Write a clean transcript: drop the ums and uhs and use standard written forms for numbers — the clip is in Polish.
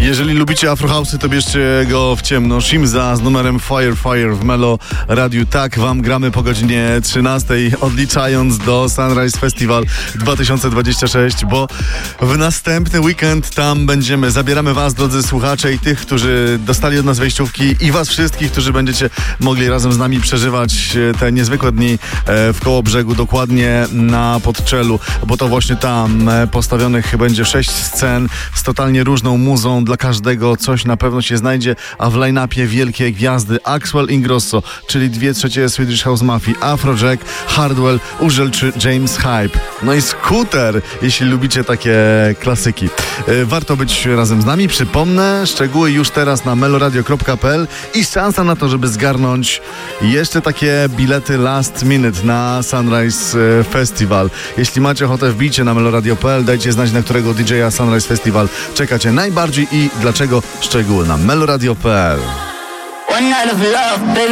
Jeżeli lubicie Afro House'y, to bierzcie go w ciemno. Shimza z numerem Fire Fire w Melo Radiu. Tak wam gramy po godzinie 13, odliczając do Sunrise Festival 2026, bo w następny weekend tam będziemy. Zabieramy was, drodzy słuchacze, i tych, którzy dostali od nas wejściówki, i was wszystkich, którzy będziecie mogli razem z nami przeżywać te niezwykłe dni w Kołobrzegu, dokładnie na Podczelu, bo to właśnie tam postawionych będzie 6 scen z totalnie różną muzą. Dla każdego coś na pewno się znajdzie, a w line-upie wielkie gwiazdy: Axwell Ingrosso, czyli 2/3 Swedish House Mafii, Afrojack, Hardwell, Użel czy James Hype. No i Scooter, jeśli lubicie takie klasyki. Warto być razem z nami. Przypomnę, szczegóły już teraz na meloradio.pl i szansa na to, żeby zgarnąć jeszcze takie bilety last minute na Sunrise Festival. Jeśli macie ochotę, wbijcie na meloradio.pl, dajcie znać, na którego DJ-a Sunrise Festival czekacie najbardziej i dlaczego. Szczegóły na meloradio.pl.